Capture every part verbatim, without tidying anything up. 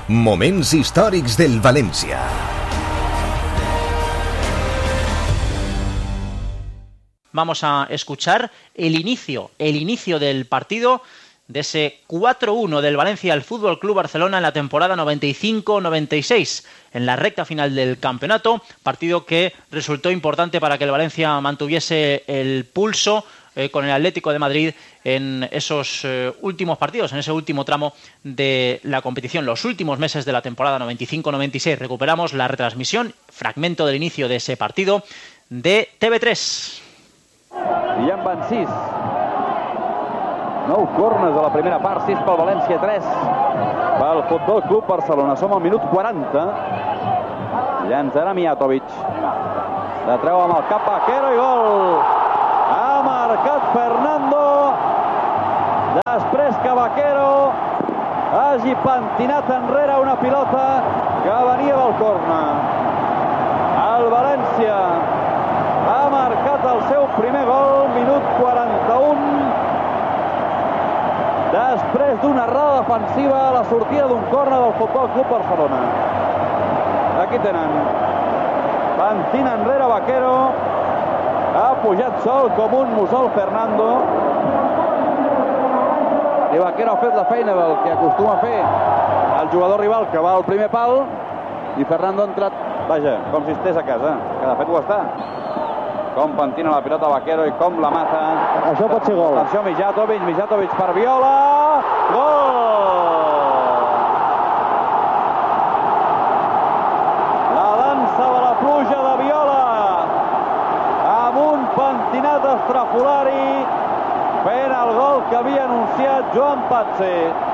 Moments històrics del València. Vamos a escuchar el inicio, el inicio del partido de ese cuatro uno del Valencia al Fútbol Club Barcelona en la temporada noventa y cinco noventa y seis, en la recta final del campeonato, partido que resultó importante para que el Valencia mantuviese el pulso eh, con el Atlético de Madrid en esos eh, últimos partidos, en ese último tramo de la competición, los últimos meses de la temporada noventa y cinco noventa y seis. Recuperamos la retransmisión, fragmento del inicio de ese partido de T V tres. I ja en van sis. Nou corners a la primera part, sis pel València, tres pel Futbol Club Barcelona. Som al minut quaranta. Llançarà Mijatovic. La treu amb el cap Vaquero i gol. Ha marcat Fernando. Després que Vaquero hagi pentinat enrere una pilota que venia del corner. El València ha marcat el seu primer gol, minut quaranta-un. Després d'una errada defensiva a la sortida d'un córner del Futbol Club Barcelona. Aquí tenen. Pentina enrere Vaquero. Ha pujat sol com un mussol Fernando. I Vaquero ha fet la feina del que acostuma a fer el jugador rival que va al primer pal. I Fernando ha entrat, vaja, com si estés a casa, que de fet ho està. Com pentina la pilota Vaquero i com la mata. Això pot ser gol. Atenció, Mijatovic, Mijatovic per Viola. Gol! La dansa de la pluja de Viola. Amb un pentinat estrafolari fent el gol que havia anunciat Joan Patse.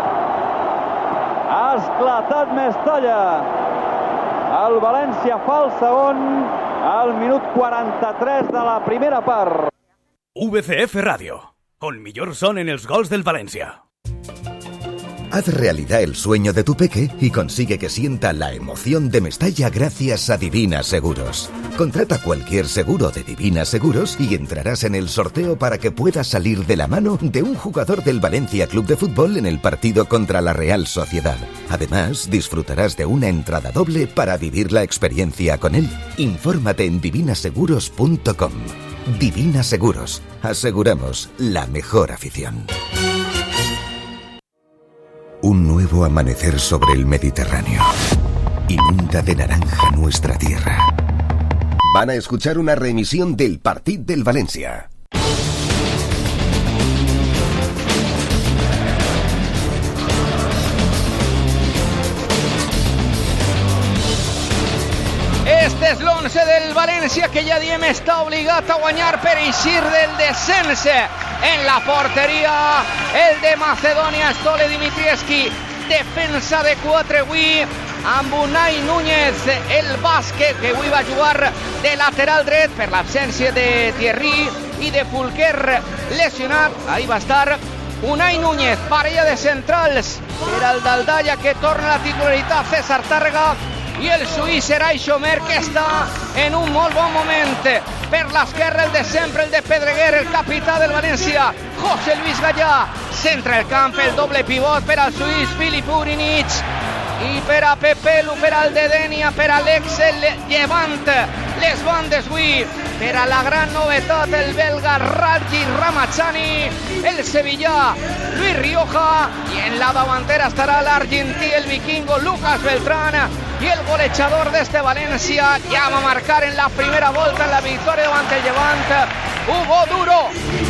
Ha esclatat Mestalla. El València fa el segon al minut quaranta-tres de la primera part. V C F Radio, el millor son en els gols del València. Haz realidad el sueño de tu peque y consigue que sienta la emoción de Mestalla gracias a Divina Seguros. Contrata cualquier seguro de Divina Seguros y entrarás en el sorteo para que puedas salir de la mano de un jugador del Valencia Club de Fútbol en el partido contra la Real Sociedad. Además, disfrutarás de una entrada doble para vivir la experiencia con él. Infórmate en divina seguros punto com. Divina Seguros. Aseguramos la mejor afición. Un nuevo amanecer sobre el Mediterráneo. Inunda de naranja nuestra tierra. Van a escuchar una reemisión del Partit del Valencia. Este és l'onze del València, que ja diem està obligat a guanyar per eixir del descens. En la porteria, el de Macedònia, Stole Dimitrievski, defensa de quatre avui, amb Unai Núñez, el bàsquet, que avui va jugar de lateral dret per l'absència de Thierry i de Fulquer lesionat. Ahí va estar Unai Núñez, parella de centrals per al Daldalla, que torna a la titularitat César Tàrrega, i el suís Eray Xomer, que està en un molt bon moment. Per l'esquerra, el de sempre, el de Pedreguer, el capità del València, José Luis Gallà. Centra el camp, el doble pivot per al suís Filip Urinich, i per a Pepelu, per al de Denia, per a l'ex-el Llevant. Les bandes avui per a la gran novetat, el belga Raji Ramachani, el sevillà Luis Rioja, i en la davantera estarà l'argentí, el vikingo Lucas Beltrán, i el golejador d'este València ja va marcar en la primera volta en la victòria davant el Llevant, Hugo Duro.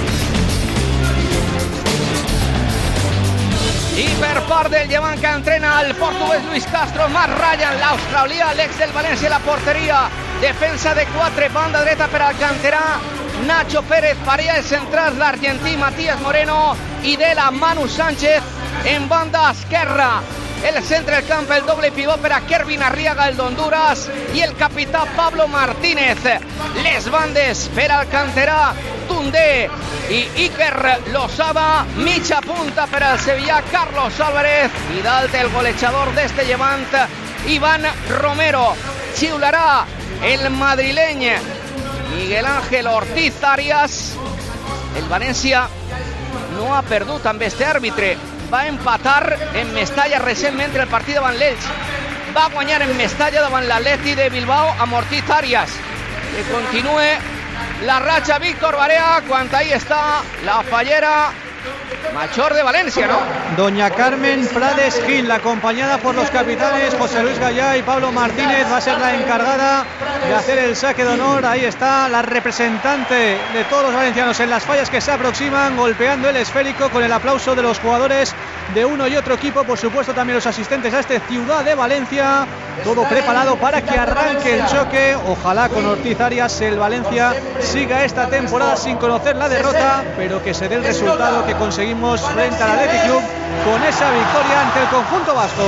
I per part del Llevant, que entrena el portuguès Luis Castro, Matt Ryan, l'australià, l'ex del València a la porteria. Defensa de quatre, banda dreta per al canterà Nacho Pérez, parella de centrals l'argentí Matías Moreno, i de la Manu Sánchez en banda esquerra. El centre del camp, el doble pivot per a Kervin Arriaga, el d'Honduras, i el capità Pablo Martínez. Les bandes per al canterà Tundé i Iker Losada, mitja punta per al sevillà Carlos Álvarez, i dalt el golejador d'este Llevant, Iván Romero. Xiularà el madrileny Miguel Ángel Ortiz Arias. El València no ha perdut amb este àrbitre va empatar en Mestalla recentment el partit davant l'Elx. Va guanyar en Mestalla davant l'Atleti de Bilbao amb Ortiz Arias. Que continue la racha Víctor Barea, cuando ahí está la fallera mayor de Valencia, ¿no? Doña Carmen Prades Gil, acompañada por los capitanes José Luis Gallá y Pablo Martínez, va a ser la encargada de hacer el saque de honor. Ahí está la representante de todos los valencianos en las fallas que se aproximan, golpeando el esférico con el aplauso de los jugadores de uno y otro equipo, por supuesto también los asistentes a este Ciudad de Valencia. Todo preparado para que arranque el choque. Ojalá con Ortiz Arias el Valencia siga esta temporada sin conocer la derrota, pero que se dé el resultado que conseguimos frente al Athletic Club con esa victoria ante el conjunto vasco.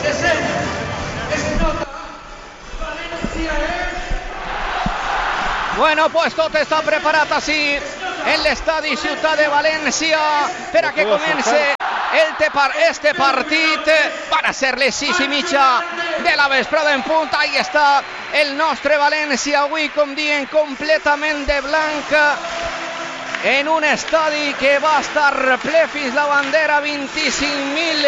Bueno, pues tot està preparat així en l'estadi Ciutat de València per a que comence el tepar, este partit. Van a ser les sis i mitja de la vesprada en punt. Ahí està el nostre València, avui, com dient, completament de blanc, en un estadi que va estar ple fins la bandera, vint-i-cinc mil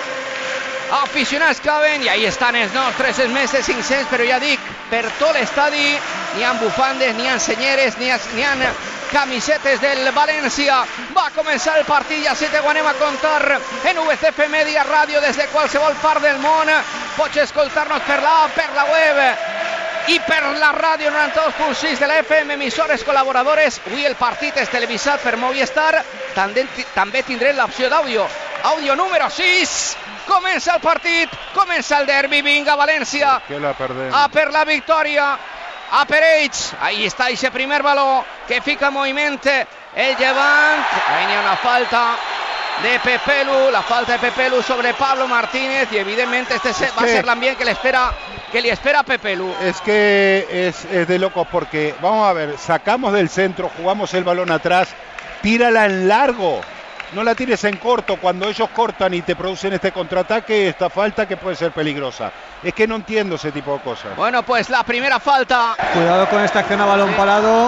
aficionats caben, i ahí estan els nostres, els més de cinc-cents, però ja dic, per tot l'estadi n'hi ha bufandes, n'hi ha senyeres, n'hi ha, n'hi ha camisetes del València. Va començar el partit, ja sí te ho anem a contar en U C F Media Ràdio des de qualsevol part del món. Pots escoltar-nos per la per la web i per la ràdio noranta-dos punt sis de la F M, emissores col·laboradores. Avui el partit és televisat per Movistar, també, també tindrem l'opció d'àudio. Àudio número sis. Comença el partit, comença el derbi. Vinga, València, a per la victòria, a per ells. Ahí està ese primer baló que fica en moviment el Llevant. Ahí hi ha una falta de Pepelu, la falta de Pepelu sobre Pablo Martínez, y evidentemente este es va que, a ser también que le espera que le espera a Pepelu. Es que es, es de locos, porque vamos a ver, sacamos del centro, jugamos el balón atrás, tírala en largo, no la tires en corto. Cuando ellos cortan y te producen este contraataque, esta falta que puede ser peligrosa. Es que no entiendo ese tipo de cosas. Bueno, pues la primera falta. Cuidado con esta acción a balón sí. parado.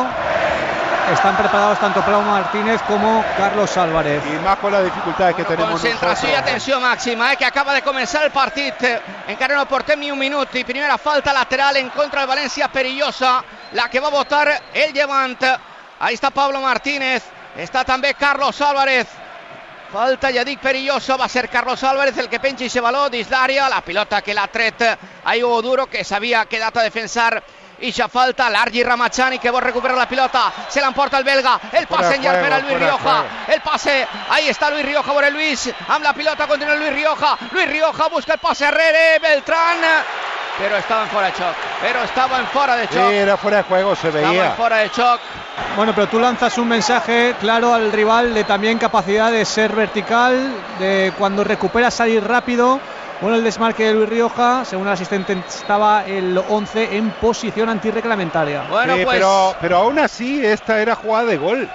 Están preparados tanto Pablo Martínez como Carlos Álvarez. Y más con las dificultades que bueno, tenemos concentració nosotros. I atenció màxima, eh, que acaba de començar el partit. Encara no portem ni un minut. I primera falta lateral en contra del València, perillosa, la que va a votar el Llevant. Ahí está Pablo Martínez. Está també Carlos Álvarez. Falta, ja dic, perillosa. Va ser Carlos Álvarez el que penja ese baló dins l'àrea. La pilota que l'ha tret a Hugo Duro, que s'havia quedat a defensar ixa falta. Largi Ramachani, que vol recuperar la pilota, se l'emporta el belga, el passe en llarg per a Luis Rioja, el passe, ahí està Luis Rioja, veure Luis, amb la pilota continua Luis Rioja, Luis Rioja busca el passe arrere, Beltrán, pero estaban fuera de choc, pero estaban fuera de choc. Sí, era fuera de juego, se veía. Estaban fuera de choc. Bueno, pero tú lanzas un mensaje claro al rival de también capacidad de ser vertical, de cuando recupera salir rápido. Bueno, el desmarque de Luis Rioja, según el asistente, estaba el once en posición antirreglamentaria. Bueno, sí, pues... pero, pero aún así, esta era jugada de gol.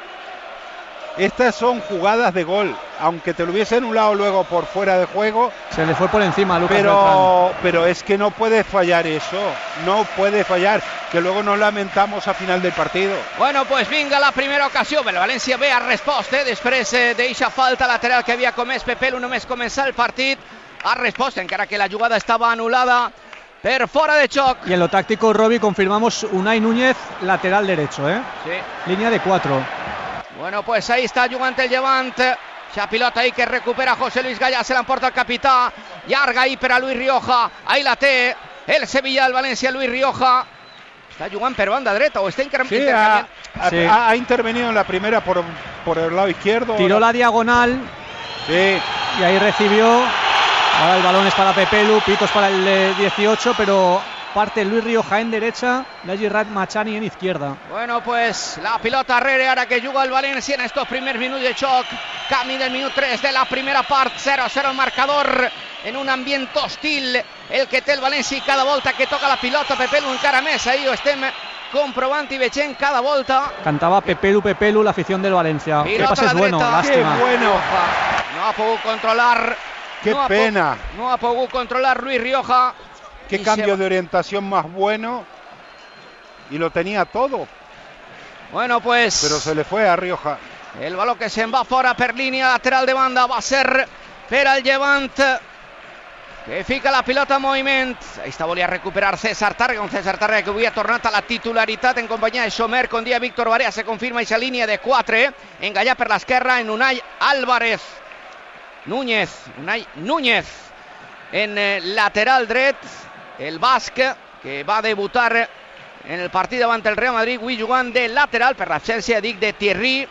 Estas son jugadas de gol. Aunque te lo hubiese anulado luego por fuera de juego. Se le fue por encima a Lucas pero, pero es que no puede fallar eso. No puede fallar. Que luego nos lamentamos a final del partido. Bueno, pues vinga la primera ocasió. El València ve a resposta eh, després eh, d'eixa falta lateral que havia comès Pepelu només començar el partit. A resposta, encara que la jugada estaba anulada per fora de choc. Y en lo táctico, Roby, confirmamos Unai Núñez, lateral derecho, ¿eh? Sí. Línea de cuatro. Bueno, pues ahí está jugant el Llevant. Esa pilota ahí que recupera José Luis Gallá, se l'emporta el capità. Llarga ahí per a Luis Rioja. Ahí la té el Sevilla, el València, Luis Rioja. Está jugant per banda dreta o está inter sí, ha, sí. ha, ha intervenido en la primera por, por el lado izquierdo. Tiró la diagonal. Sí. Y ahí recibió. Ahora el balón es para Pepelu, pitos para el eh, dieciocho, pero parte Luis Rioja en derecha, Largi Ramachani en izquierda. Bueno, pues la pilota arrere ara que juga el València en estos primers minuts de xoc. Camí del minut tres de la primera part, zero a zero el marcador, en un ambient hostil el que té el València, i cada volta que toca la pilota Pepelu encara més, ahí ho estem comprovant i veient cada volta. Cantaba Pepelu, Pepelu, la afición del Valencia. Pilota Qué pases bueno, lástima. Qué bueno. No ha pogut controlar. Qué no pena. Ha no ha podido controlar Luis Rioja. Qué cambio se... de orientación más bueno. Y lo tenía todo. Bueno, pues... Pero se le fue a Rioja. El balón que se'n va fora per línia lateral de banda va ser per al Llevant, que fica la pilota en moviment. Ahí està, volia recuperar César Tàrrega, un César Tàrrega que avui ha tornat a la titularitat en companyia de Xomer, con dia Víctor Barea. Se confirma aquesta línia de quatre, Engallà per l'esquerra en Unai Álvarez. Núñez, Unai Núñez en eh, lateral dret, el basc que va debutar en el partit davant el Real Madrid, avui jugant de lateral per l'absència, dic, de Thierry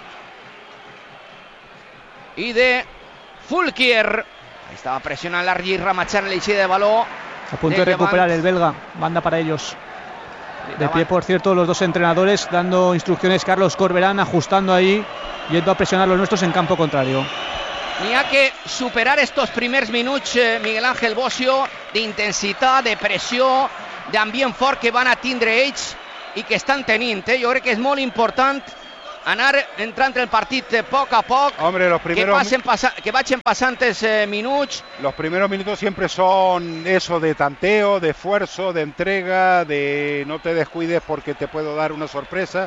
i de Fulquier. Ahí estaba presionando Largi Ramachán en el eixida de baló. A punto de, de recuperar el belga, banda para ellos. De pie, por cierto, los dos entrenadores dando instrucciones. Carlos Corberán ajustando ahí, yendo a presionar los nuestros en campo contrario. N'hi ha que superar estos primers minuts, eh, Miguel Ángel Bocio, d'intensitat, de pressió, d'ambient fort que van a tindre ells i que estan tenint. Eh? Jo crec que és molt important anar entrant el partit a poc a poc. Hombre, los primeros... que, pasen pasa... que vagin passantes eh, minuts. Los primeros minutos siempre son eso de tanteo, de esfuerzo, de entrega, de no te descuides porque te puedo dar una sorpresa.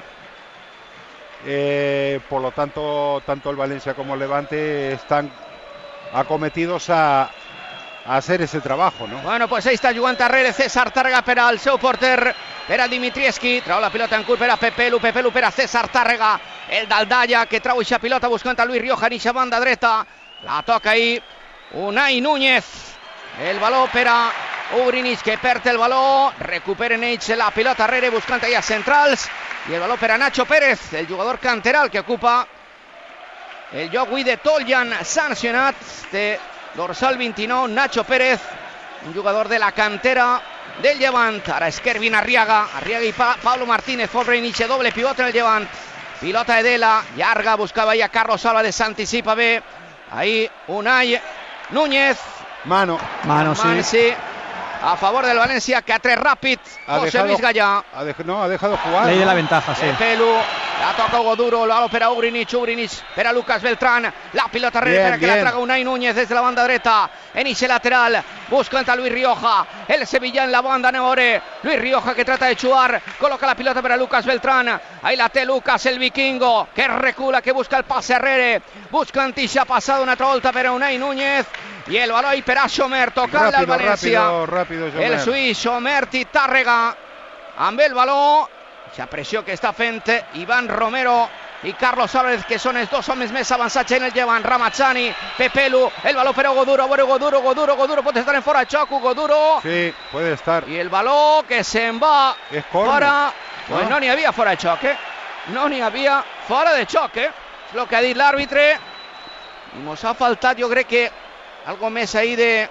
Eh, por lo tanto, tanto el Valencia como el Levante están acometidos a, a hacer ese trabajo, ¿no? Bueno, pues ahí está jugant darrere César Tàrrega per al seu porter, per a Dimitrievski. Trau la pilota en curt per a Pepelu, Pepelu per a César Tàrrega, el d'Aldalla que trau eixa pilota buscant a Luis Rioja en eixa banda dreta. La toca ahí Unai Núñez, el baló per a Ugrinic que perd el baló, recuperen ells la pilota darrere buscant ahí a centrals. I el baló per a Nacho Pérez, el jugador canteral que ocupa el lloc avui de Toljan, sancionat, de dorsal vint-i-nou, Nacho Pérez, un jugador de la cantera del Llevant. Ara és Kervin Arriaga, Arriaga i pa Pablo Martínez, Fobre inicia doble pivot en el Llevant. Pilota Edela, llarga, buscava ahí a Carlos Álvarez, s'anticipa bé. Ahí Unai Núñez. Mano. Mano, sí. sí. A favor del Valencia, que atre ràpid José Luis Gallà. Ha dej, no, ha dejado jugar. Ley de ¿no? la ventaja, sí. Pelu, la toca Hugo Duro, el baló per a Ugrinic, Ugrinic per a Lucas Beltrán, la pilota darrere per a que la traga Unai Núñez des de la banda dreta, en eixe lateral, buscant a Luis Rioja, el Sevilla en la banda Neore, Luis Rioja que trata de jugar, coloca la pilota per a Lucas Beltrán, ahí la té Lucas, el vikingo, que recula, que busca el pase arrere, buscant eixa passada una altra volta per a Unai Núñez, i el baló ahí per a Xomer, tocant-le al València, rápido, rápido, el suís Xomer i Tàrrega, amb el baló. La pressió que està fent Iván Romero i Carlos Álvarez, que són els dos homes més avançats en el Llevant. Ramachani, Pepelu, el baló per a Hugo Duro, a veure Hugo Duro, Hugo Duro, Hugo Duro, pot estar en fora de xoc, Hugo Duro. Sí, puede estar. I el baló que se'n va fora. Pues ¿no? no n'hi havia fora de xoc, eh? No n'hi havia fora de xoc, eh? És el que ha dit l'àrbitre. I mos ha faltat, jo crec que, algo més ahí de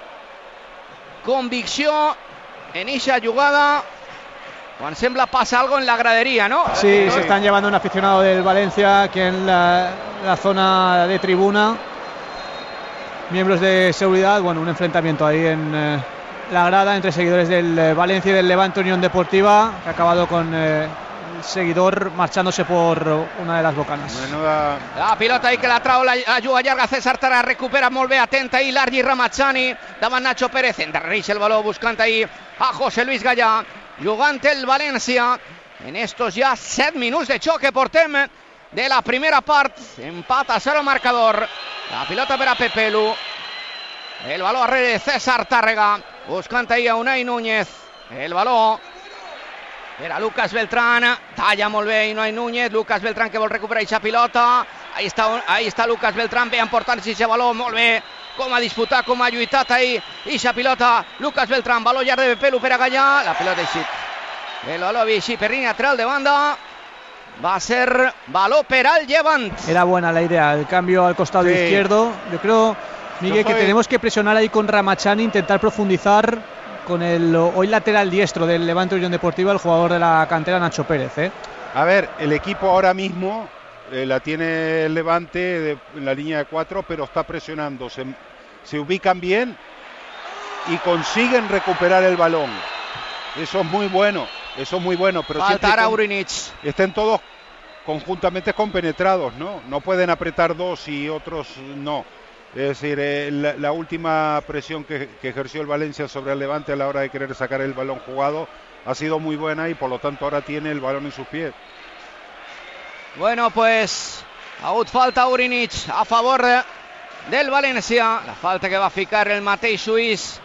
convicció en eixa jugada. Juan sembla pasa algo en la gradería, ¿no? Sí, se están llevando un aficionado del Valencia aquí en la, la zona de tribuna. Miembros de seguridad, bueno, un enfrentamiento ahí en eh, la grada entre seguidores del eh, Valencia y del Levante Unión Deportiva, que ha acabado con eh, el seguidor marchándose por una de las bocanas. Menuda... La pilota ahí que la trau, la, la juga llarga, César Tàrrega recupera molt bé, atenta ahí Largi Ramachani, davant Nacho Pérez, endarrereix el baló buscant ahí a José Luis Gallà. Jugant el València en estos ja set minuts de xoc que portem de la primera part. Empat a zero marcador. La pilota per a Pepelu, el baló darrere de César Tàrrega, buscant ahí a Unai Núñez, el baló per a Lucas Beltrán, talla molt bé Unai Núñez, Lucas Beltrán que vol recuperar aquesta pilota, ahí està, ahí està Lucas Beltrán, bé emportant-se aquest baló, molt bé, com ha disputat, com ha lluitat ahí, eixa pilota, Lucas Beltrán, baló llarg de Pepelu per a Gallà, la pilota eixit, el baló havia eixit per línia lateral de banda, va a ser baló per al Llevant. Era buena la idea, el cambio al costado sí. izquierdo, yo creo, Miguel, no que tenemos que presionar ahí con Ramachani, intentar profundizar con el hoy lateral diestro del Levante Unión Deportiva, el jugador de la cantera Nacho Pérez, ¿eh? A ver, el equipo ahora mismo eh, la tiene el Levante de, en la línea de cuatro, pero está presionando, se, se ubican bien y consiguen recuperar el balón. Eso es muy bueno, eso es muy bueno, pero faltar a Ugrinic. Estén todos conjuntamente compenetrados, ¿no? No pueden apretar dos y otros no. Es decir, eh, la, la última presión que, que ejerció el Valencia sobre el Levante a la hora de querer sacar el balón jugado ha sido muy buena y por lo tanto ahora tiene el balón en sus pies. Bueno, pues ha hagut falta Ugrinic a favor del València. La falta que va ficar el mateix suís.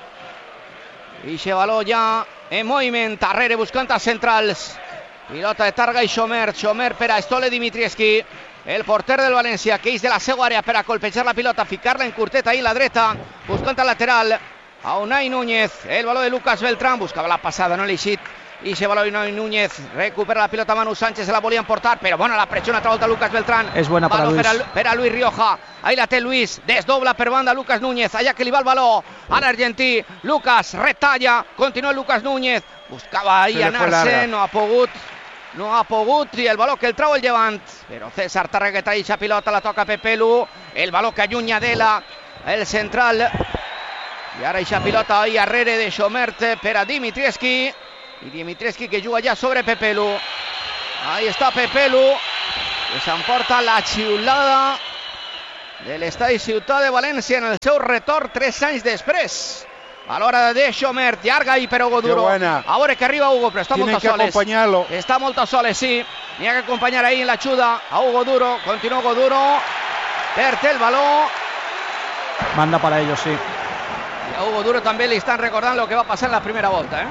I se való ja en moviment. Darrere buscant els centrals. Pilota de Targa i Xomer. Xomer per a Stole Dimitrievski. El porter del València, que és de la seva àrea per a colpejar la pilota, ficar-la en curtet ahí la dreta, buscant el lateral a Unai Núñez. El baló de Lucas Beltrán, buscava la passada, no l'ha eixit. I se baló Unai Núñez, recupera la pilota Manu Sánchez, se la volien portar, però bona la pressió, una altra volta Lucas Beltrán. És bona per a Luis. Per a, per a Luis Rioja, ahí la té Luis, desdobla per banda Lucas Núñez, allà que li va el baló a l'argentí. Lucas retalla, continua Lucas Núñez, buscava ahí anar-se, no ha pogut. No ha pogut, i el baló que el trau el Llevant, però César Tàrrega que traïxa pilota, la toca Pepelu, el baló que allunya d'Ela, el central, i ara eixa pilota ahí arrere de Xomert per a Dimitrievski, i Dimitrievski que juga ja sobre Pepelu. Ahí està Pepelu, que s'emporta la xiulada de l'estadi Ciutat de València en el seu retorn tres anys després. A l'hora de Xomert, llarga ahí per Hugo Duro. A veure que arriba Hugo, però està molt a soles. Està molt a soles, sí. N'hi ha que acompanyar ahí en la xuda a Hugo Duro. Continua Hugo Duro. Perd el baló. Manda para ellos, sí. Y a Hugo Duro también le están recordando lo que va a pasar en la primera vuelta, ¿eh?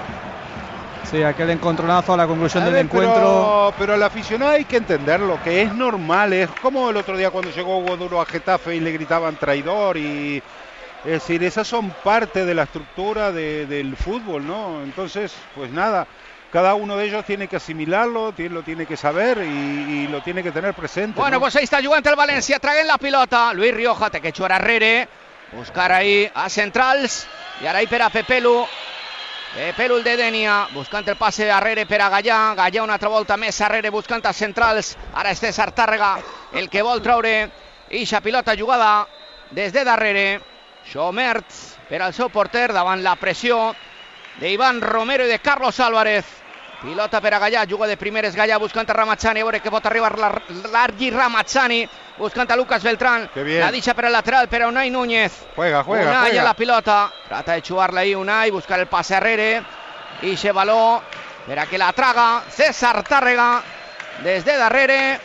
Sí, aquel encontronazo a la conclusión a del ver, encuentro. Pero, pero al aficionado hay que entenderlo, que es normal. Es como el otro día cuando llegó Hugo Duro a Getafe y le gritaban traidor y... Es decir, esas son parte de la estructura de, del fútbol, ¿no? Entonces, pues nada, cada uno de ellos tiene que asimilarlo, tiene, lo tiene que saber y, y lo tiene que tener presente. Bueno, ¿no? Pues ahí está jugant el València, traguen la pilota. Luis Rioja té que jugar arrere, buscar ahí a centrals, i ara ahí per a Pepelu. Pepelu el de Denia, buscant el passe arrere per a Gallà. Gallà una altra volta més arrere, buscant els centrals. Ara és César Tàrrega el que vol treure ixa pilota jugada des de darrere. Xomert per al seu porter davant la pressió d'Ivan Romero i de Carlos Álvarez. Pilota per a Gallà, juga de primeres Gallà buscant a Ramazzani, a veure que pot arribar l'Argi Ramazzani, buscant a Lucas Beltrán. La deixa per al lateral per a Unai Núñez. Juega, juega, Unai juega. a la pilota, trata de xugar-la ahí Unai, buscar el passe arrere, i se baló per a que la traga César Tàrrega des de darrere.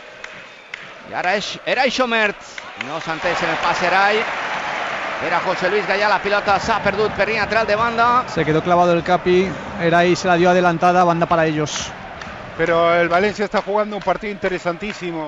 I ara és Eray Xomert, no s'entès en el passe Eray. Era José Luis Gallà, la pilota s'ha perdut per línea lateral de banda. Se quedó clavado el Capi, era ahí, se la dio adelantada, banda para ellos. Pero el Valencia está jugando un partido interesantísimo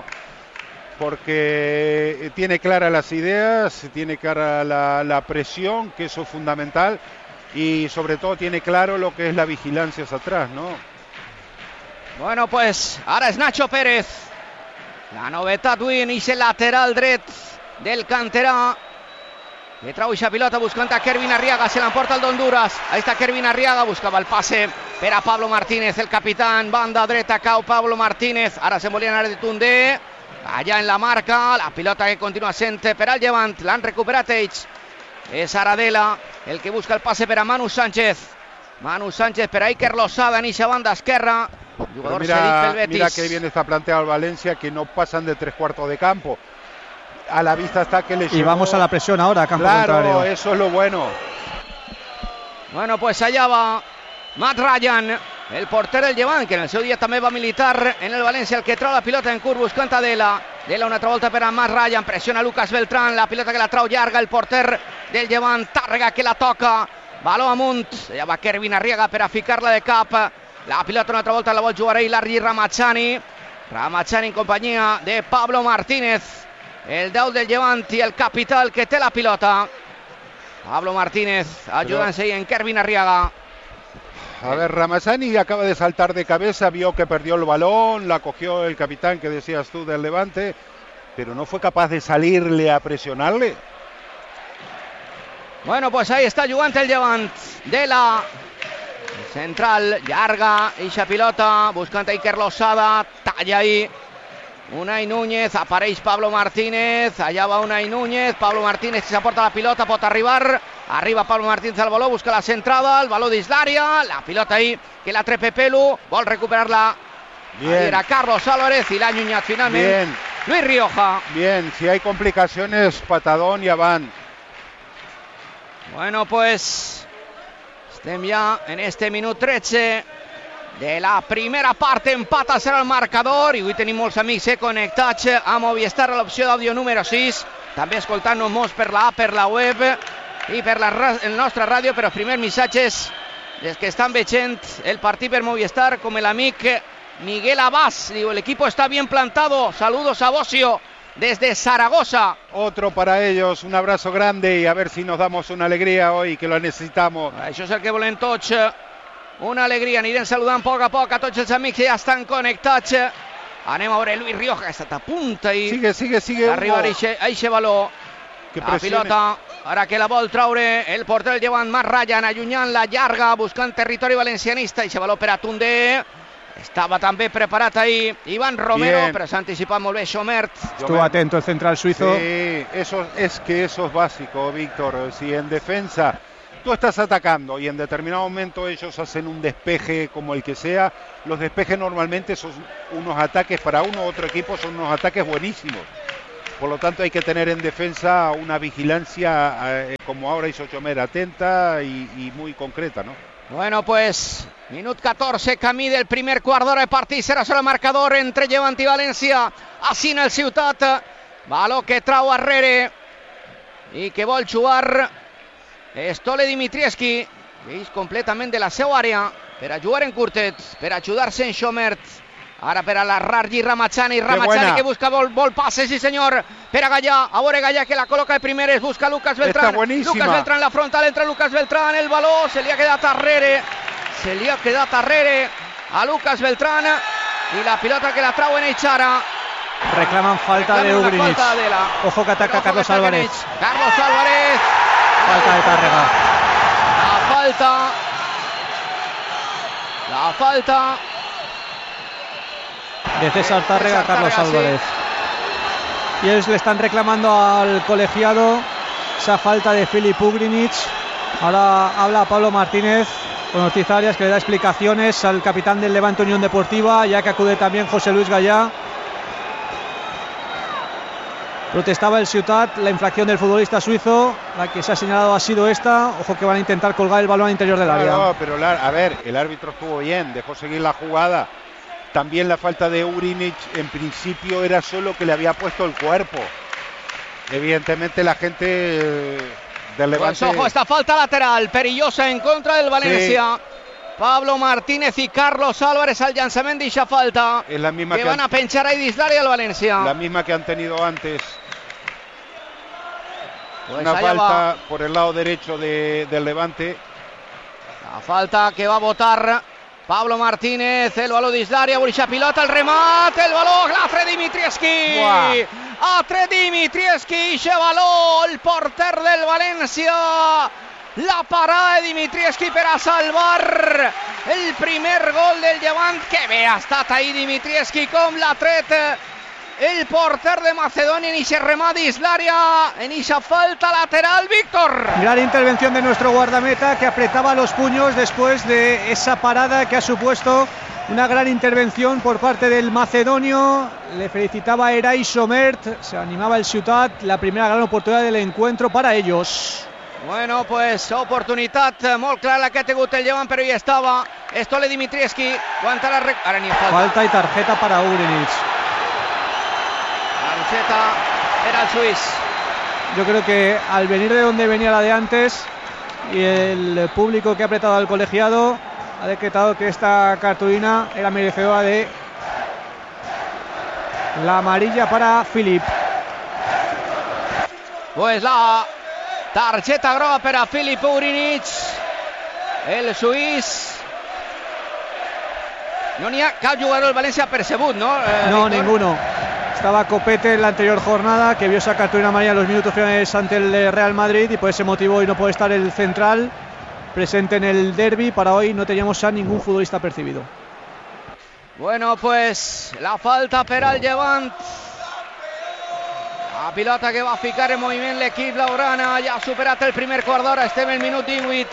porque tiene claras las ideas, tiene clara la, la presión, que eso es fundamental, y sobre todo tiene claro lo que es la vigilancia hacia atrás, ¿no? Bueno, pues ara és Nacho Pérez. La novetat avui en ese lateral dret del canterà. Que trau ixa pilota buscant a Kervin Arriaga, se l'emporta el d'Honduras. Ahí està Kervin Arriaga, buscava el passe per a Pablo Martínez, el capitán, banda dreta, cau Pablo Martínez. Ara se volia anar de Tundé, allà en la marca, la pilota que continua sent per al Llevant, l'han recuperat ells. És Aradela el que busca el passe per a Manu Sánchez. Manu Sánchez per a Iker Losada en ixa banda esquerra. Jugador cedit pel Betis. Mira que bien está planteado el Valencia, que no pasan de tres cuartos de campo. A la vista está que le llegó. Y vamos a la presión ahora, a campo claro, contrario. Eso es lo bueno. Bueno, pues allá va Matt Ryan, el porter del Llevant, que en el seu dia també va militar en el València, el que trau la pilota en curt buscant a Dela. Dela una altra volta per a Matt Ryan, pressiona Lucas Beltrán, la pilota que la trau llarga, el porter del Llevant, Tàrrega que la toca, baló amunt, allà va Kervin Arriaga per a ficar-la de cap, la pilota una altra volta la vol jugar ahí Largi Ramazzani, Ramazzani en companyia de Pablo Martínez, el deu del Llevant i el capital que té la pilota. Pablo Martínez ayudándose ahí en Kervin Arriaga. A ver, Ramazzani acaba de saltar de cabeza, vio que perdió el balón, la cogió el capitán que decías tú del Levante, pero no fue capaz de salirle a presionarle. Bueno, pues ahí está jugant el Llevant de la central, llarga, eixa pilota, buscant a Iker Losada, talla ahí Unai Núñez, apareix Pablo Martínez, allà va Unai Núñez, Pablo Martínez que s'aporta la pilota, pot arribar, arriba Pablo Martínez al baló, busca la centrada, el baló dins l'àrea, la pilota ahí que la tre Pepelu, vol recuperar-la, era Carlos Álvarez i l'ha allunyat finalment Bien. Luis Rioja. Bien, si hay complicaciones, patadón y van. Bueno, pues estem ja en este minut tretze de la primera part, empat a zero al marcador, i avui tenim molts amics eh, connectats a Movistar a l'opció d'àudio número sis. també escoltant-nos per la app, per la web i per la nostra ràdio, però els primers missatges des que estan veient el partit per Movistar, com l'amic Miguel Abás, digo, el equipo está bien plantado, saludos a Bocio desde Zaragoza. Otro para ellos, un abrazo grande y a ver si nos damos una alegría hoy, que lo necesitamos. Això és el que volen tots, una alegria, anirem saludant a poc a poc a tots els amics que ja estan connectats. Anem a veure Luis Rioja, que està a punt i sigue, sigue, sigue arribar a aquest valor. La pilota, ara que la vol traure el porter del Llevant, Marc Ryan, allunyant la llarga, buscant territori valencianista. Aquest valor per a Tundé. Estaba también preparado ahí Iván Romero, bien, pero se anticipa muy bien Schomert. Estuvo atento el central suizo. Sí, eso, es que eso es básico, Víctor. Si en defensa tú estás atacando y en determinado momento ellos hacen un despeje como el que sea, los despejes normalmente son unos ataques para uno u otro equipo, son unos ataques buenísimos. Por lo tanto hay que tener en defensa una vigilancia, eh, como ahora hizo Schomert, atenta y, y muy concreta, ¿no? Bueno, pues minut catorze, camí del primer quart d'hora de partit, serà sobre el marcador entre Llevant i València, així en el Ciutat, baló que trau arrere i que vol jugar Stole Dimitrievski, que és completament de la seva àrea per a jugar en curtet, per a ajudar-se en Schomert. Ara per a la Rargi Ramachani, Ramachani que busca vol, vol passe, sí senyor, per a Gallà, a veure Gallà que la col·loca de primeres, busca Lucas Beltrán, Lucas Beltrán la frontal, entra Lucas Beltrán, el baló se li ha quedat arrere, se li ha quedat arrere a Lucas Beltrán i la pilota que la trauen ells ara. Reclaman falta de Ugrinic. Ojo que ataca Carlos Álvarez. Carlos Álvarez. Falta de Tàrrega. La falta. La falta. De César Tàrrega a Carlos Álvarez. Y ellos le están reclamando al colegiado esa falta de Filip Ugrinic. Ahora habla Pablo Martínez con Ortiz Arias, que le da explicaciones al capitán del Levante Unión Deportiva, ya que acude también José Luis Gallá. Protestaba el Ciutat, la infracción del futbolista suizo, la que se ha señalado ha sido esta. Ojo que van a intentar colgar el balón al interior del área. No, pero la, a ver, el árbitro estuvo bien, dejó seguir la jugada. También la falta de Ugrinic en principio era solo que le había puesto el cuerpo. Evidentemente la gente del Levante... Pues ojo, esta falta lateral perillosa en contra del Valencia. Sí. Pablo Martínez y Carlos Álvarez al llançament d'eixa falta. Es la misma que, que van han, a penchar ahí Dislari al Valencia. La misma que han tenido antes. Pues una falta va por el lado derecho de, del Levante. La falta que va a votar Pablo Martínez, el baló d'Islari, a Burixa pilota, el remate, el baló, l'altre Dimitrievski. Altre Dimitrievski, eixe baló, el porter del València. La parada de Dimitrievski per a salvar el primer gol del Llevant. Que bé ha estat ahí Dimitrievski, com l'ha tret el porter de Macedònia en eixe remat d'Islària, en eixa falta lateral, Víctor. Gran intervención de nuestro guardameta, que apretaba los puños después de esa parada que ha supuesto una gran intervención por parte del macedonio. Le felicitaba a Eray Schomert, se animaba el Ciutat, la primera gran oportunidad del encuentro para ellos. Bueno, pues oportunitat molt clara la que ha tingut el Llevant, però hi estava Stole Dimitrievski. Aguanta la rec... Ara ni falta. Falta y tarjeta para Ugrinic. Tarjeta era el suís. Yo creo que al venir de donde venía la de antes y el público que ha apretado al colegiado, ha decretado que esta cartulina era merecedora de la amarilla para Filip. Pues la targeta groga per a Filip Ugrinic, el suís. No n'hi ha cap jugador del València percebut, ¿no? Eh, no, Víctor? ninguno. Estaba Copete en la anterior jornada, que vio esa cartulina amarilla en los minutos finales ante el Real Madrid, y por ese motivo hoy no puede estar el central presente en el derbi. Para hoy no teníamos a ningún futbolista percibido. Bueno, pues la falta per al Llevant. La pilota que va a ficar en moviment l'equip blaugrana. Ja ha superat el primer quart d'hora, estem al minut divuit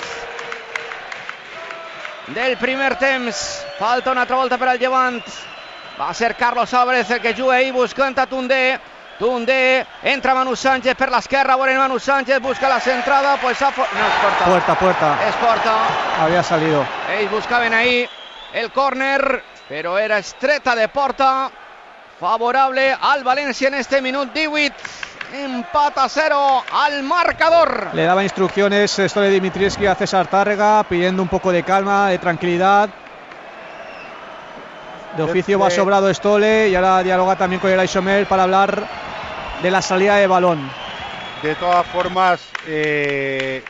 del primer temps. Falta una altra volta per al Llevant. Va a ser Carlos Álvarez el que juga ahí buscant a Tundé. Tundé, entra Manu Sánchez per l'esquerra, bueno, Manu Sánchez busca la centrada, pues ha... no, es porta. Puerta, puerta. Es porta. Había salido. Ells buscaven ahí el córner, però era estreta de porta. Favorable al València en este minut divuit empata cero al marcador. Le daba instrucciones Stole Dimitrievski a César Tárrega, pidiendo un poco de calma, de tranquilidad. De oficio va sobrado Stole y ahora dialoga también con Elay Sommer para hablar de la salida de balón. De todas formas, eh,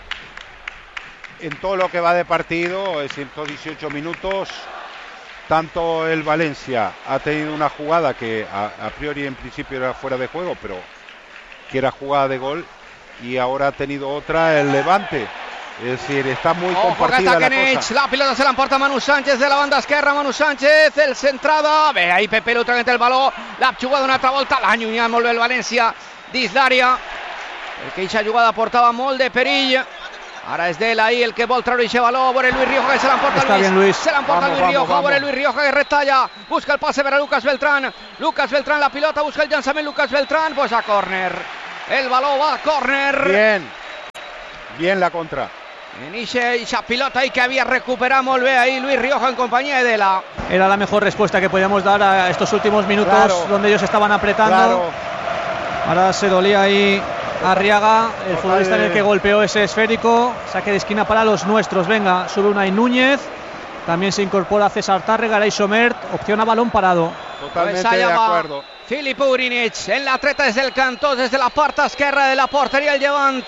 en todo lo que va de partido, es ciento dieciocho minutos, tanto el Valencia ha tenido una jugada que a, a priori en principio era fuera de juego, pero que era jugada de gol, y ahora ha tenido otra el Levante. Es decir, está muy Ojo, compartida la cosa. La pilota se la emporta Manu Sánchez de la banda esquerra. Manu Sánchez, el centrada. Ve ahí Pepe Lu traguenta el baló. La jugada una altra volta. L'allunya molt bé el València dins d'àrea. El que eixa jugada portava molt de perill. Ara és d'ell ahí el que vol treure aquest baló. A veure Luis Rioja que se l'emporta Luis. Bien, Luis. Se l'emporta Luis Rioja. A veure Luis Rioja que retalla. Busca el pase per a Lucas Beltrán. Lucas Beltrán la pilota. Busca el llançament Lucas Beltrán. Pues a córner. El baló va a córner. Bien. Bien la contra. En esa pilota ahí que había recuperado molt bé ahí Luis Rioja en compañía de Dela. Era la mejor respuesta que podíamos dar a estos últimos minutos, claro, donde ellos estaban apretando. Claro. Ahora se dolía ahí Arriaga, el futbolista en el que golpeó ese esférico. Saque de esquina para los nuestros. Venga, sube Unai Núñez. También se incorpora César Tárrega, Elay Sommer. Opción a balón parado. Totalmente pues de acuerdo. Filip Ugrinic en la treta desde el cantó, desde la parte esquerra de la porteria el Llevant.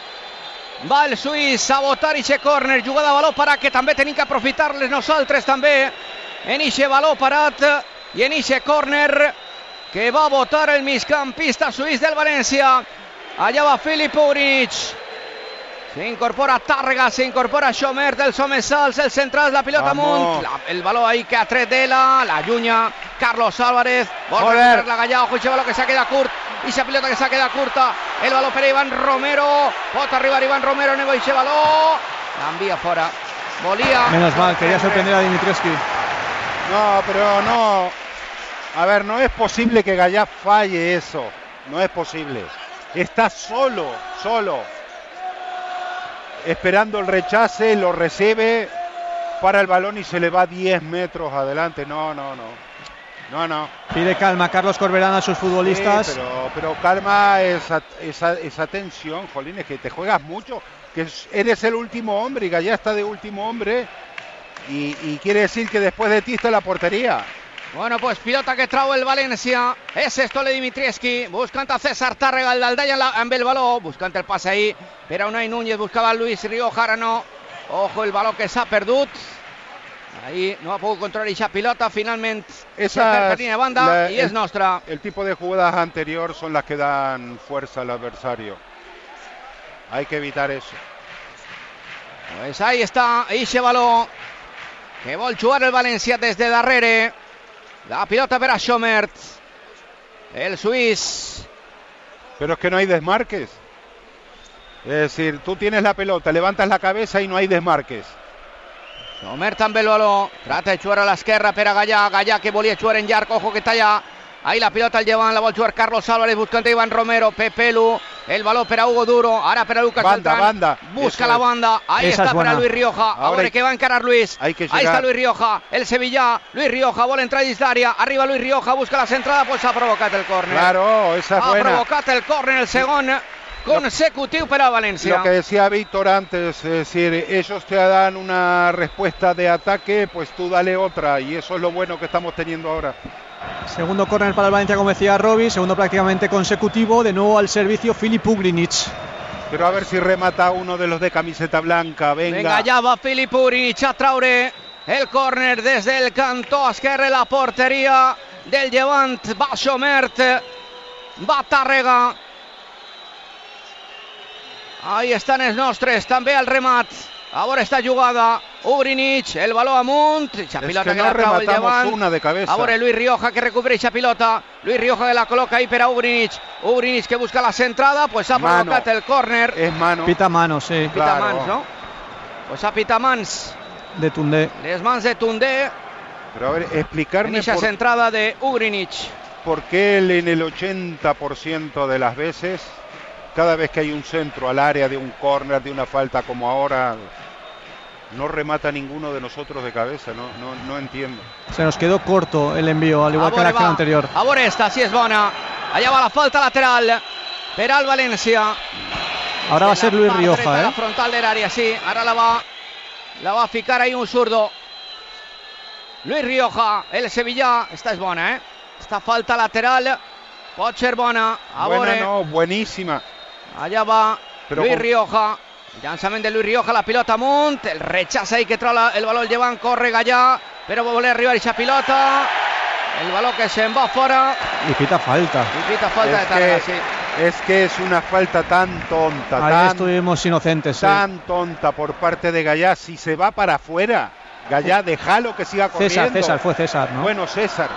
Va el suís a votar ixe córner, jugada a baló parat que també tenim que aprofitar-les nosaltres també en ixe baló parat i en ixe córner que va a votar el migcampista suís del València. Allà va Filip Ugrinic, se incorpora Tàrrega, se incorpora Sommer del Somesals, el central, la pilota amunt, la, el baló ahí que ha tret d'Ela, la llunya Carlos Álvarez, vol recuperar la Gallà, ojo, ixe baló que s'ha quedat curt. Y esa pelota que se queda curta, el balón para Iván Romero, pot arribar Iván Romero, Nebo y ese balón, la envía fuera, volía. Menos mal, quería sorprender a Dimitrievski. No, pero no, a ver, no es posible que Gallá falle eso, no es posible. Está solo, solo, esperando el rechace, lo recibe, para el balón y se le va diez metros adelante, no, no, no. No, no. Pide calma Carlos Corberán a sus futbolistas. Sí, pero, pero calma esa, esa, esa tensión, Jolín, es que te juegas mucho, que eres el último hombre y Gallá está de último hombre y, y quiere decir que después de ti está la portería. Bueno, pues pilota que trau el València, és Stole Dimitrievski, buscant a César Tàrrega, el d'Aldaia amb el baló, buscant el passe ahí, per a Unai Núñez, buscava Luis Rioja, ara no, ojo el baló que s'ha perdut. Ahí no ha podido controlar esa pilota, finalmente esa línea de banda la, y es el, nuestra. El tipo de jugadas anterior son las que dan fuerza al adversario. Hay que evitar eso. Pues ahí está, ese balón que vol jugar el València desde darrere. La pilota per a Sommer, el suís. Pero es que no hay desmarques. Es decir, tú tienes la pelota, levantas la cabeza y no hay desmarques. Sommer també el baló, trata de jugar a l'esquerra per a Gallà, Gallà que volia jugar en llarg, ojo que està allà, ahí la pilota el Llevant, la vol jugar Carlos Álvarez, buscant a Iván Romero, Pepe Lu, el baló per a Hugo Duro, ara per a Lucas banda, Beltrán, banda. busca Eso la es. banda, ahí Esa está per a Luis Rioja, ahora hay, que va a encarar Luis, hay que ahí está Luis Rioja, el Sevillà, Luis Rioja, vol entrar dins d'àrea, arriba Luis Rioja, busca la centrada, pues ha provocat el córner. Claro, esa es ha buena. Ha provocat el córner, el segon consecutiu per a València. Lo que decía Víctor antes, es decir, ellos te dan una respuesta de ataque, pues tú dale otra, y eso es lo bueno que estamos teniendo ahora. Segundo córner para el Valencia, como decía Robbie, segundo prácticamente consecutivo, de nuevo al servicio Filip Ugrinic. Pero a ver si remata uno de los de camiseta blanca, venga. Venga, ya va Filip Ugrinic a traure el córner desde el cantó esquerre, la portería del Llevant, va Sommer, va Tàrrega. Ahí estan els nostres, també el remat. Ahora esta jugada, Ugrinic, el balón amunt, esa pilota es que, que no la trau el Llevant. Una de cabeza. Ahora Luis Rioja que recupera esa pilota, Luis Rioja que la coloca ahí per a Ugrinic, Ugrinic que busca la centrada, pues ha mano. provocat el córner. Es mano. Pita mano, sí. Pita claro. mans, no? Pues a pita mans. De Tundé. Les mans de Tundé. Pero a ver, explicarme en esa por, centrada de Ugrinic. por qué él en el ochenta por ciento de las veces, cada vez que hay un centro al área de un córner, de una falta como ahora, no remata ninguno de nosotros de cabeza, no, no, no entiendo. Se nos quedó corto el envío, al igual que la acción anterior. Ahora esta, si es bona. Allà va la falta lateral per al València. Ahora va a ser Luis Rioja, La ¿eh? frontal del área, sí. Ahora la va, la va a ficar ahí un zurdo. Luis Rioja, el Sevilla. Esta és bona, eh? Esta falta lateral pot ser bona. A Buena, veure. no, buenísima. Allà va Però Luis com... Rioja. Llançament de Luis Rioja, la pilota amunt. El rechaça ahí que trau la, el baló el llevant. Corre Gallà, però va voler arribar aquesta pilota. El baló que se'n va fora. Y pita falta. Y pita falta Es de Tarrega, que, sí. es que es una falta tan tonta, Ahí tan, estuvimos inocentes. ¿eh? tan tonta por parte de Gallá. Si se va para afuera, Gallá, déjalo que siga corriendo. César, César, fue César, ¿no? Bueno, César.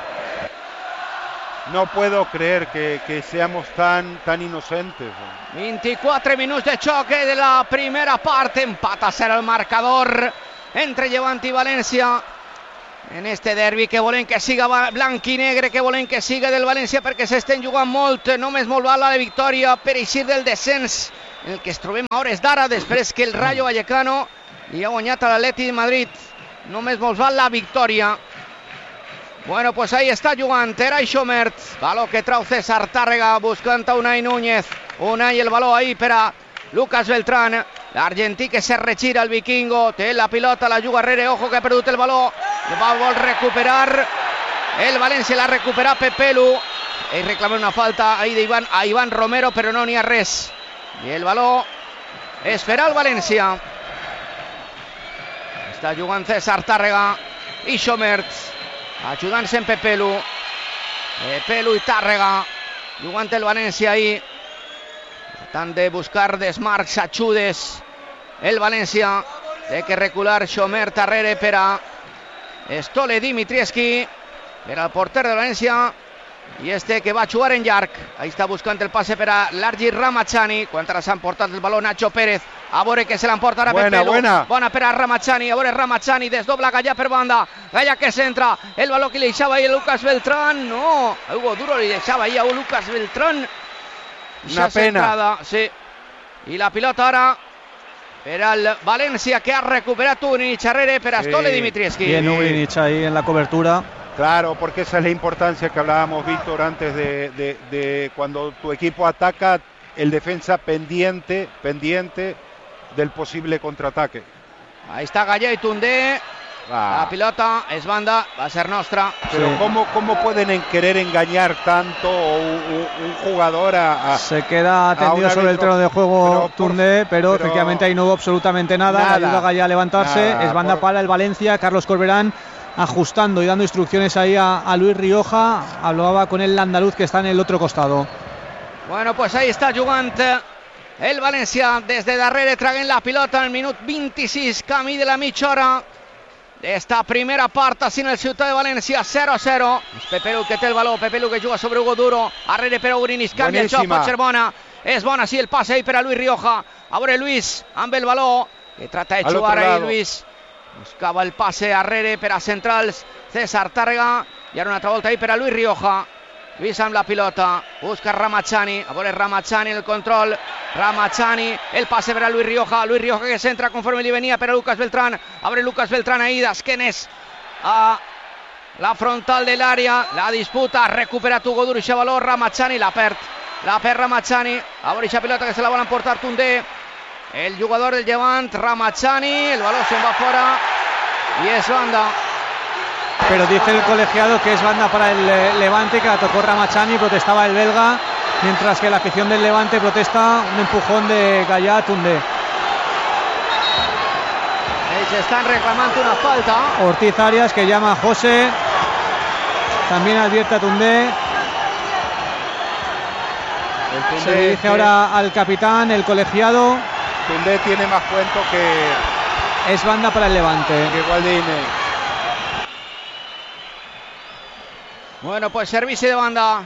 No puedo creer que, que seamos tan, tan inocentes. veinticuatro minuts de xoc de la primera part. Empata a ser el marcador entre Llevant i València en este derbi que volem que siga blanc i negre, que volem que siga del València perquè s'estem jugant molt. Només molt val la victòria per eixir del descens en el que es trobem a hores d'ara, després que el Rayo Vallecano li ha guanyat a l'Atleti de Madrid. Només molt val la victòria. Bueno, pues ahí está jugant Eray Schomert. Baló que trau César Tàrrega buscant a Unai Núñez. Unai el baló ahí per a Lucas Beltrán. L'argentí que se retira el vikingo. Té la pilota, la juga Herrera. Ojo que ha perdut el baló. Va vol recuperar. El València l'ha recuperat Pepelu. Ell reclama una falta ahí de Iván, a Iván Romero, però no n'hi ha res. I el baló és per al València. Està jugant César Tàrrega i Schomert. Ajudant-se en Pepelu. Pepelu i Tàrrega jugant el València ahí. Tratant de buscar desmarcs, ajudes. El València té que recular Schomert darrere per a Stole Dimitrievski, per al porter de València. I este que va a jugar en llarg. Ahí està buscant el passe per a Largi Ramachani. Quan ara s'ha emportat el baló Nacho Pérez. A veure que se l'emporta ara Buena, Pepelu. buena. Bona per a Ramachani. A veure Ramachani. Desdobla Gallà per banda. Gallà que centra. El baló que li deixava ahí a Lucas Beltrán. No. A Hugo Duro li deixava ahí a Lucas Beltrán. Una pena. Centrada, sí. I la pilota ara per al València, que ha recuperat Unich Herrera per a Stole Sí. Dimitrievski. Bien Urinich ahí en la cobertura. Claro, porque esa es la importancia que hablábamos, Víctor, antes de, de, de cuando tu equipo ataca, el defensa pendiente, pendiente del posible contraataque. Ahí está Gallà i Tundé. Ah. La pilota es banda, va a ser nostra. Pero Sí. ¿cómo, ¿cómo pueden en querer engañar tanto un, un jugador a, a- Se queda a un tendido sobre el árbitro? terreno de juego Pero por- Tundé, pero, pero- efectivamente ahí no hubo absolutamente nada. Nada. Le ayuda a Gallá a levantarse. Nada, Es banda por- para el Valencia. Carlos Corberán ajustando y dando instrucciones ahí a, a Luis Rioja. Hablaba con el andaluz que está en el otro costado. Bueno, pues ahí está jugant el València des de darrere, traient la pilota en el minut vint-i-sis, camí de la mitja hora d'esta primera part, així en el Ciutat de València, zero a zero. És Pepelu que té el baló, Pepelu que juga sobre Hugo Duro, arrere per a Urinis, canvia el joc, Buenísima. pot ser bona, és bona, sí, el passe ahí per a Luis Rioja. A veure Luis, amb el baló, que trata de Al jugar otro ahí lado. Luis. Buscava el passe arrere per a centrals, César Tàrrega, i ara una altra volta ahí per a Luis Rioja. Luis amb la pilota, busca Ramachani, a veure Ramachani en el control, Ramachani, el passe per a Luis Rioja, Luis Rioja que centra conforme li venia per a Lucas Beltrán, a veure Lucas Beltrán ahí d'esquenes a la frontal de l'àrea, la disputa, ha recuperat Hugo Duro, ixe valor, Ramachani la perd, la perd Ramachani, a veure ixa pilota que se la van emportar Tundé, el jugador del Llevant, Ramachani, el baló se'n va fora i és banda. Pero dice el colegiado que es banda para el eh, Levante, que la tocó Ramachani, protestaba el belga, mientras que la afición del Levante protesta un empujón de Gallà a Tundé. Ells estan reclamant una falta. Ortiz Arias que llama a José, también advierte a Tundé. El Tundé, Se dirige que- ahora al capitán, el colegiado. Tundé tiene más cuento que, Es banda para el Levante. que Gualdini. Bueno, pues servici de banda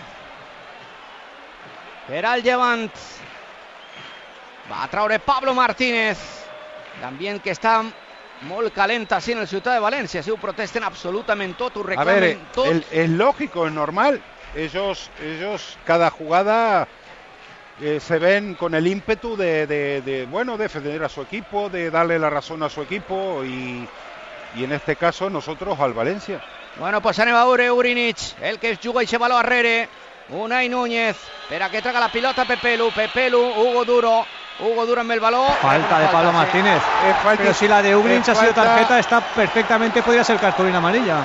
per al Llevant. Va a traure Pablo Martínez. L'ambient que està molt calent així en el Ciutat de València. Si ho protesten absolutament tot, ho A reclamen ver, tot. el- es lógico, es normal. Ellos, ellos cada jugada eh, se ven con el ímpetu de, de- de, bueno, defender a su equipo, de darle la razón a su equipo y, y en este caso nosotros al Valencia. Bueno, pues anem a veure Urinig, el que es juga i se baló arrere. Unai Núñez, espera que traiga la pilota Pepelu, Pepelu, Hugo Duro, Hugo Duro en el balón. Falta de Pablo sí. Martínez. Es falta, Pero si la de Ugrinch ha sido falta. tarjeta, está perfectamente, podría ser cartulina amarilla.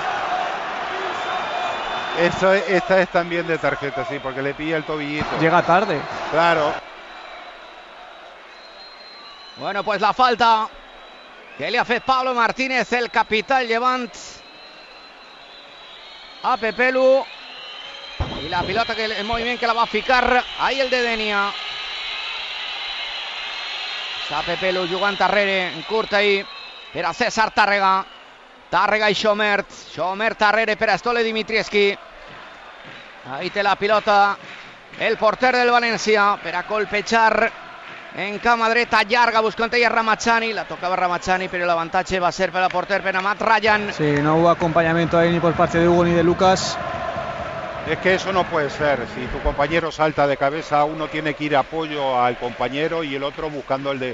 Eso, esta es también de tarjeta, sí, porque le pilla el tobillito. Llega tarde. Claro. Bueno, pues la falta que le hace Pablo Martínez, el capitán llevant a Pepelu. Y la pilota que el movimiento que la va a ficar ahí el de Denia. Està Pepelu jugant darrere, en curt ahí per a César Tàrrega. Tàrrega i Xomert. Xomert darrere per a Stole Dimitrievski. Ahí té la pilota el porter del València per a colpejar en cama dreta llarga, buscant ella Ramachani. La tocava Ramachani, però l'avantatge va ser per a porter per a Matt Ryan. Sí, no hubo acompañamiento ahí ni por parte de Hugo ni de Lucas. Es que eso no puede ser. Si tu compañero salta de cabeza, uno tiene que ir a apoyo al compañero y el otro buscando el de